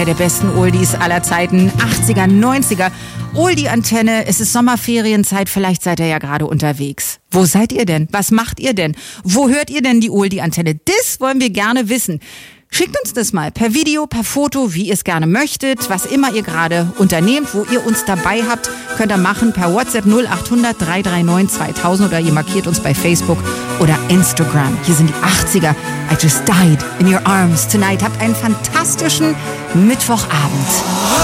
Der besten Oldies aller Zeiten, 80er, 90er. Oldie-Antenne, es ist Sommerferienzeit, vielleicht seid ihr ja gerade unterwegs. Wo seid ihr denn? Was macht ihr denn? Wo hört ihr denn die Oldie-Antenne? Das wollen wir gerne wissen. Schickt uns das mal per Video, per Foto, wie ihr es gerne möchtet. Was immer ihr gerade unternehmt, wo ihr uns dabei habt, könnt ihr machen per WhatsApp 0800 339 2000 oder ihr markiert uns bei Facebook oder Instagram. Hier sind die 80er. I just died in your arms tonight. Habt einen fantastischen Mittwochabend.